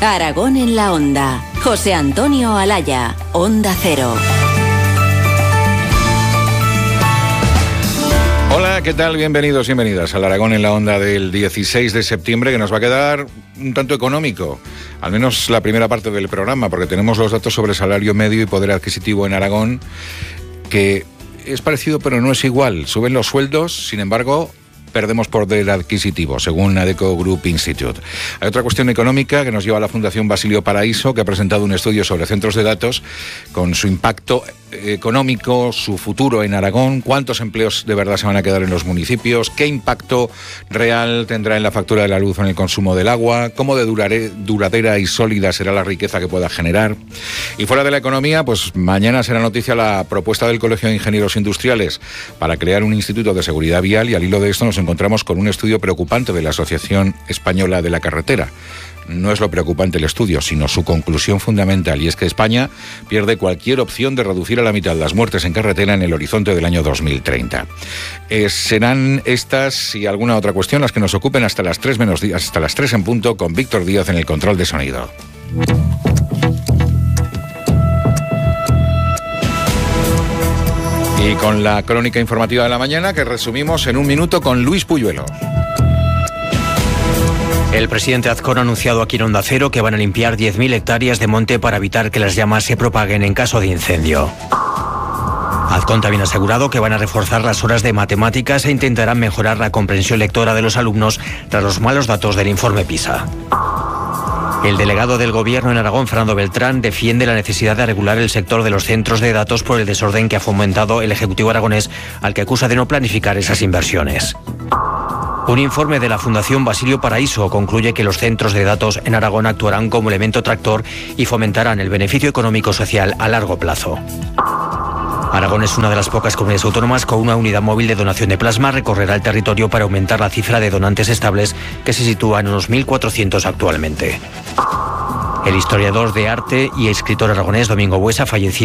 Aragón en la Onda. José Antonio Alaya, Onda Cero. Hola, ¿qué tal? Bienvenidos, bienvenidas al Aragón en la Onda del 16 de septiembre, que nos va a quedar un tanto económico, al menos la primera parte del programa, porque tenemos los datos sobre salario medio y poder adquisitivo en Aragón, que es parecido pero no es igual. Suben los sueldos, sin embargo, perdemos poder adquisitivo, según Adecco Group Institute. Hay otra cuestión económica que nos lleva a la Fundación Basilio Paraíso, que ha presentado un estudio sobre centros de datos con su impacto económico, su futuro en Aragón, cuántos empleos de verdad se van a quedar en los municipios, qué impacto real tendrá en la factura de la luz o en el consumo del agua, cómo de duradera y sólida será la riqueza que pueda generar. Y fuera de la economía, pues mañana será noticia la propuesta del Colegio de Ingenieros Industriales para crear un instituto de seguridad vial, y al hilo de esto nos encontramos con un estudio preocupante de la Asociación Española de la Carretera. No es lo preocupante el estudio, sino su conclusión fundamental, y es que España pierde cualquier opción de reducir a la mitad las muertes en carretera en el horizonte del año 2030. Serán estas y alguna otra cuestión las que nos ocupen hasta las 3 menos 10, hasta las 3 en punto, con Víctor Díaz en el control de sonido. Y con la crónica informativa de la mañana, que resumimos en un minuto con Luis Puyuelo. El presidente Azcón ha anunciado aquí en Onda Cero que van a limpiar 10.000 hectáreas de monte para evitar que las llamas se propaguen en caso de incendio. Azcón también ha asegurado que van a reforzar las horas de matemáticas e intentarán mejorar la comprensión lectora de los alumnos tras los malos datos del informe PISA. El delegado del Gobierno en Aragón, Fernando Beltrán, defiende la necesidad de regular el sector de los centros de datos por el desorden que ha fomentado el Ejecutivo aragonés, al que acusa de no planificar esas inversiones. Un informe de la Fundación Basilio Paraíso concluye que los centros de datos en Aragón actuarán como elemento tractor y fomentarán el beneficio económico-social a largo plazo. Aragón es una de las pocas comunidades autónomas con una unidad móvil de donación de plasma. Recorrerá el territorio para aumentar la cifra de donantes estables, que se sitúa en unos 1.400 actualmente. El historiador de arte y escritor aragonés Domingo Buesa, fallecido